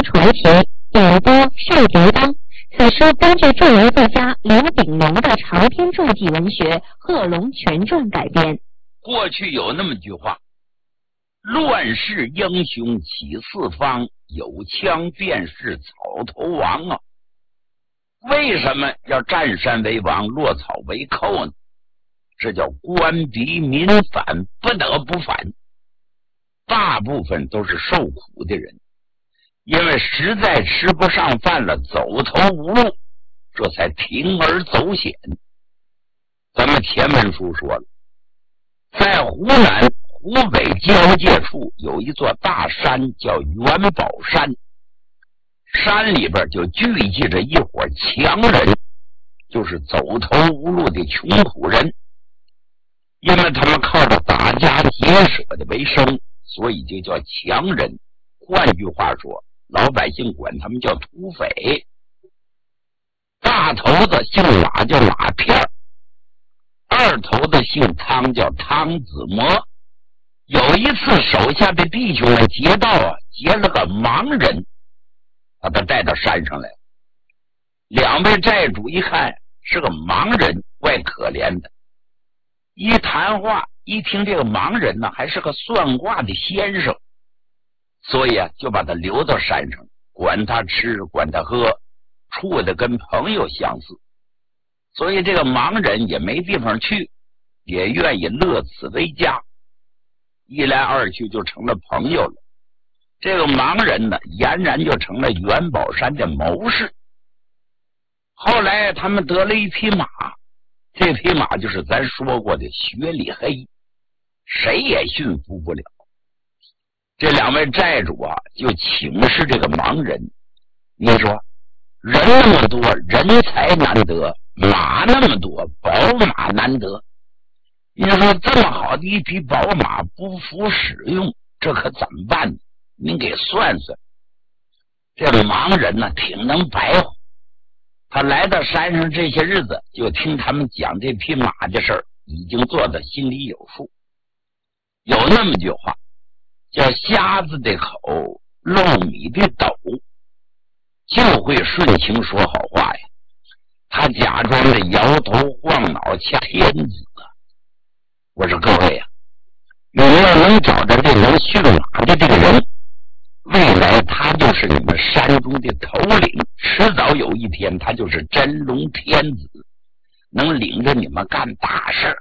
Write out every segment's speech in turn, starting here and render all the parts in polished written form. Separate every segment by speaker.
Speaker 1: 传奇，演播邵迪当。此书根据著名作家刘炳龙的长篇传记文学《贺龙全传》改编。
Speaker 2: 过去有那么句话：乱世英雄起四方，有枪便是草头王啊。为什么要占山为王，落草为寇呢？这叫官逼民反，不得不反。大部分都是受苦的人，因为实在吃不上饭了，走投无路，这才铤而走险。咱们前文书说了，在湖南湖北交界处有一座大山叫元宝山，山里边就聚集着一伙强人，就是走投无路的穷苦人。因为他们靠着打家劫舍的为生，所以就叫强人。换句话说，老百姓管他们叫土匪。大头子姓马叫马片，二头子姓汤叫汤子模。有一次手下的弟兄们劫道劫了个盲人，把他带到山上来。两位寨主一看是个盲人，怪可怜的。一谈话一听这个盲人呢还是个算卦的先生，所以就把他留到山上，管他吃管他喝，处的跟朋友相似。所以这个盲人也没地方去，也愿意乐此为家，一来二去就成了朋友了。这个盲人呢俨然就成了元宝山的谋士。后来他们得了一匹马，这匹马就是咱说过的雪里黑，谁也驯服不了。这两位寨主就请示这个盲人，你说人那么多，人才难得，马那么多，宝马难得，你说这么好的一匹宝马不服使用，这可怎么办呢？您给算算。这个盲人呢挺能白话，他来到山上这些日子，就听他们讲这匹马的事儿，已经做得心里有数。有那么句话叫瞎子的口，漏米的斗，就会顺情说好话呀。他假装的摇头晃脑掐天子啊！我说各位你要能找着这能驯马的这个人，未来他就是你们山中的头领，迟早有一天他就是真龙天子，能领着你们干大事。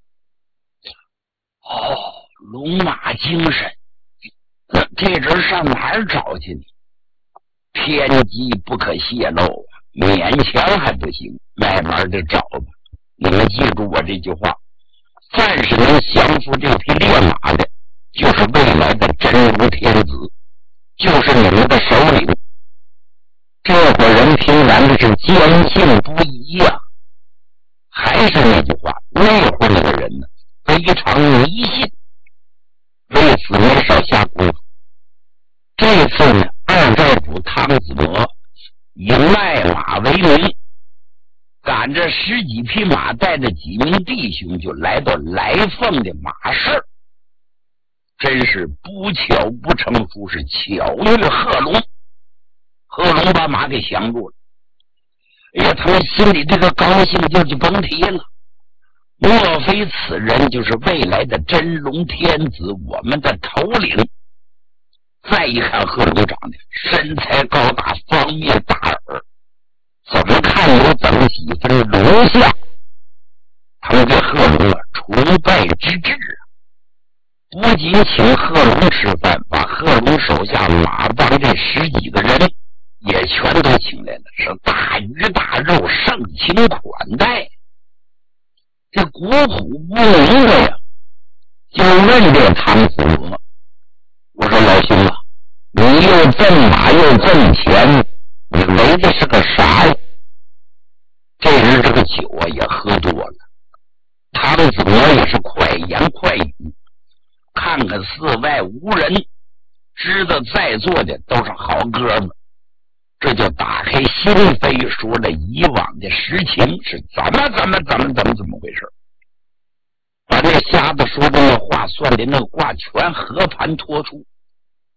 Speaker 2: 龙马精神，这人上哪儿找去呢？天机不可泄露啊，勉强还不行，慢慢的找吧。你们记住我这句话，凡是能降服这匹烈马的，就是未来的真龙天子，就是你们的首领。这伙人听完的是坚信不疑呀。还是那句话，那会儿那个人呢非常迷信，为此没少下功夫。这次呢，二寨主汤子模以卖马为名，赶着10几匹马，带着几名弟兄就来到来凤的马市。真是不巧不成书，是巧遇贺龙。贺龙把马给降住了。哎呀，他们心里这个高兴就甭提了。莫非此人就是未来的真龙天子，我们的头领？再一看贺龙长得身材高大，方面大耳，怎么看有怎么几分龙相。他们对贺龙崇拜之至啊！不仅请贺龙吃饭，把贺龙手下马帮这10几个人也全都请来了，是大鱼大肉，盛情款待。这古朴不明白呀，就问这汤子模，我说老兄啊，你又赠马又赠钱，你为的是个啥呀？这人这个酒也喝多了，汤子模也是快言快语，看看四外无人，知道在座的都是好哥们，这就打开心扉，说了以往的实情是怎么回事，把这瞎子说的那话算的那卦全和盘托出。